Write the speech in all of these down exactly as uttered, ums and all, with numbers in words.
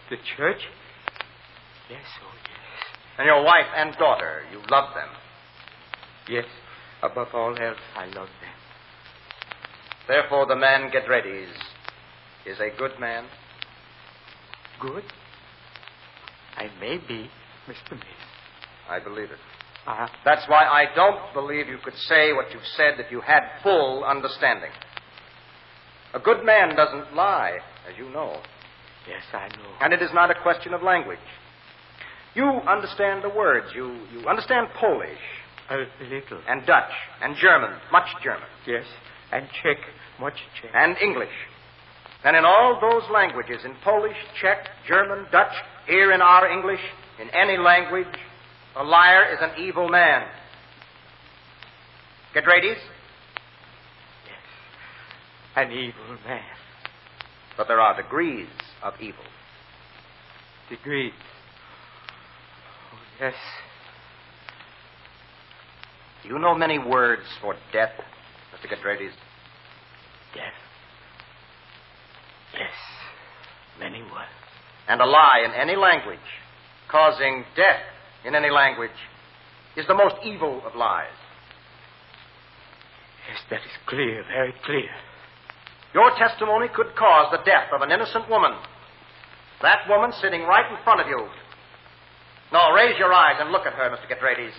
The church? Yes, oh, yes. And your wife and daughter, you love them? Yes, above all else, I love them. Therefore, the man Gedrades is a good man? Good? I may be, Mister Mason. I believe it. Uh, That's why I don't believe you could say what you've said if you had full understanding. A good man doesn't lie, as you know. Yes, I know. And it is not a question of language. You understand the words. You, you understand Polish. A little. And Dutch. And German. Much German. Yes, and Czech. Much Czech. And English. And in all those languages, in Polish, Czech, German, Dutch, here in our English, in any language, a liar is an evil man. Gedrades? Yes, an evil man. But there are degrees of evil. Degrees? Oh, yes. Do you know many words for death, Mister Gedrades? Death? Yes, many words. And a lie in any language, causing death in any language, is the most evil of lies. Yes, that is clear, very clear. Your testimony could cause the death of an innocent woman. That woman sitting right in front of you. No, raise your eyes and look at her, Mister Gedrades.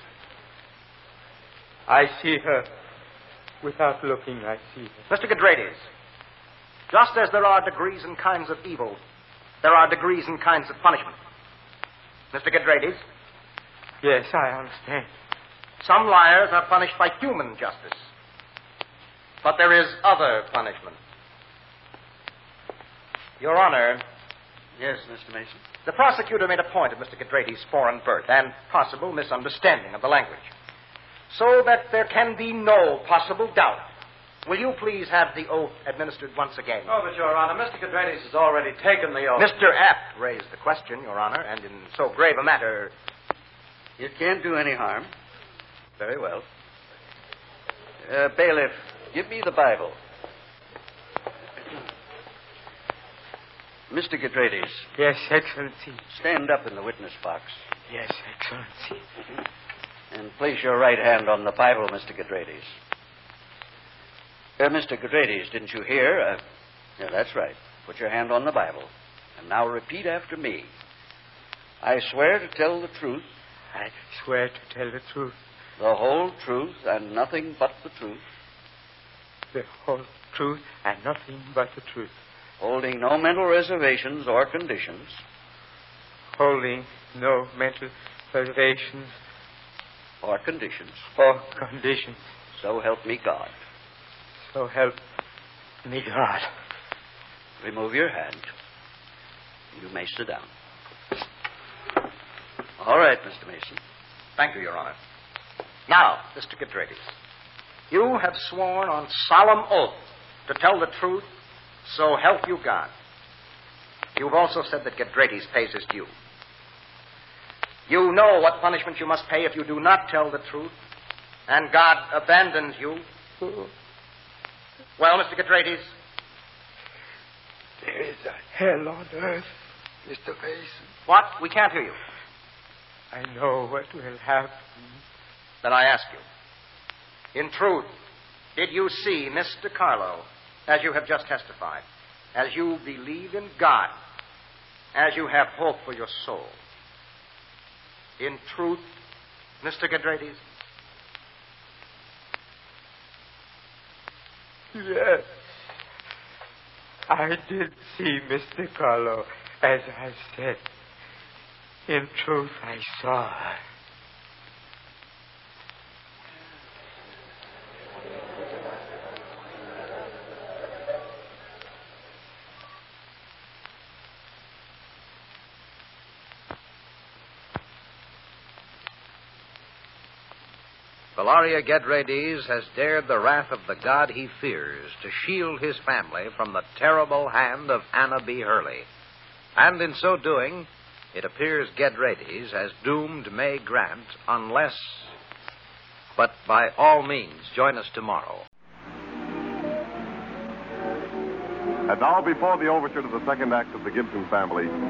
I see her. Without looking, I see her. Mister Gedrades, just as there are degrees and kinds of evil, there are degrees and kinds of punishment. Mister Gedrades? Yes, I understand. Some liars are punished by human justice. But there is other punishment. Your Honor. Yes, Mister Mason. The prosecutor made a point of Mister Gedrades' foreign birth and possible misunderstanding of the language, so that there can be no possible doubt. Will you please have the oath administered once again? Oh, but, Your Honor, Mister Gedrades has already taken the oath. Mister Apt raised the question, Your Honor, and in so grave a matter... It can't do any harm. Very well. Uh, bailiff, give me the Bible. Mister Gedrades. Yes, Excellency. Stand up in the witness box. Yes, Excellency. And place your right hand on the Bible, Mister Gedrades. Uh, Mister Gedrades, didn't you hear? Uh, yeah, that's right. Put your hand on the Bible. And now repeat after me. I swear to tell the truth. I swear to tell the truth. The whole truth and nothing but the truth. The whole truth and nothing but the truth. Holding no mental reservations or conditions. Holding no mental reservations or conditions. Or conditions. So help me God. So help me God. Remove your hand. You may sit down. All right, Mister Mason. Thank you, Your Honor. Now, Mister Gedrades, you have sworn on solemn oath to tell the truth, so help you God. You've also said that Gedrades pays his due. You know what punishment you must pay if you do not tell the truth, and God abandons you. Well, Mister Gedrades? There is a hell on earth, Mister Mason. What? We can't hear you. I know what will happen. Then I ask you, in truth, did you see Mister Carlo, as you have just testified, as you believe in God, as you have hope for your soul? In truth, Mister Gedrades? Yes. I did see Mister Carlo, as I said. In truth, I saw her. Valeria Gedrades has dared the wrath of the God he fears to shield his family from the terrible hand of Anna B. Hurley. And in so doing, it appears Gedrades has doomed May Grant unless... But by all means, join us tomorrow. And now, before the overture to the second act of The Gibson Family,